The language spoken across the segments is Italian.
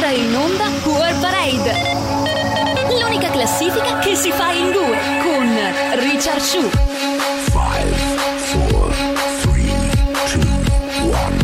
Entra in onda World Parade, l'unica classifica che si fa in due con Richard Shu. 5, 4, 3, 2, 1,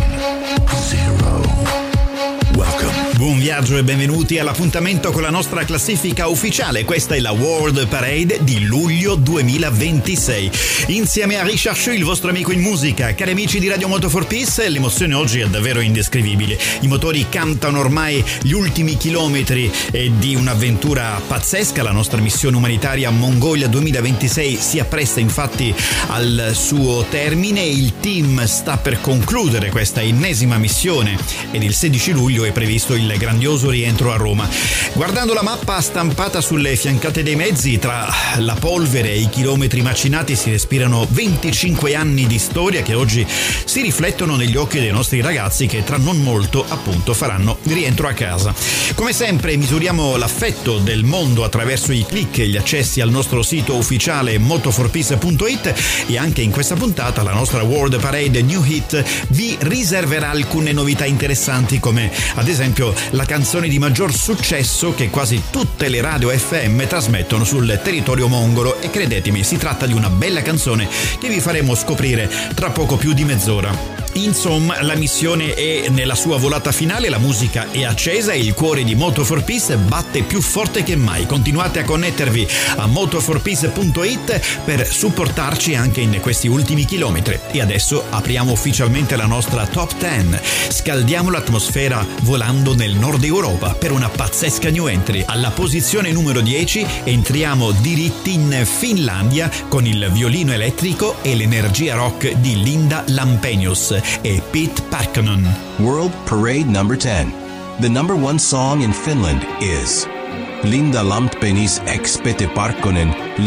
0. Welcome. Buon viaggio e benvenuti all'appuntamento con la nostra classifica ufficiale. Questa è la World Parade di luglio 2026. Insieme a Richard Shu, il vostro amico in musica. Cari amici di Radio Moto for Peace, l'emozione oggi è davvero indescrivibile. I motori cantano ormai gli ultimi chilometri di un'avventura pazzesca. La nostra missione umanitaria Mongolia 2026 si appresta infatti al suo termine. Il team sta per concludere questa ennesima missione ed il 16 luglio è previsto il grandioso rientro a Roma. Guardando la mappa stampata sulle fiancate dei mezzi, tra la polvere e i chilometri macinati si respirano 25 anni di storia che oggi si riflettono negli occhi dei nostri ragazzi che tra non molto appunto faranno rientro a casa. Come sempre misuriamo l'affetto del mondo attraverso i click e gli accessi al nostro sito ufficiale motoforpeace.it e anche in questa puntata la nostra World Parade New Hit vi riserverà alcune novità interessanti, come ad esempio la canzone di maggior successo che quasi tutte le radio FM trasmettono sul territorio mongolo, e credetemi, si tratta di una bella canzone che vi faremo scoprire tra poco più di mezz'ora. Insomma, la missione è nella sua volata finale, la musica è accesa e il cuore di Moto for Peace batte più forte che mai. Continuate a connettervi a motoforpeace.it per supportarci anche in questi ultimi chilometri. E adesso apriamo ufficialmente la nostra Top 10. Scaldiamo l'atmosfera volando nel nord Europa per una pazzesca new entry. Alla posizione numero 10 entriamo diritti in Finlandia con il violino elettrico e l'energia rock di Linda Lampenius e Pete Parkkonen. World Parade number 10. The number one song in Finland is Linda Lampenius x Pete Parkkonen.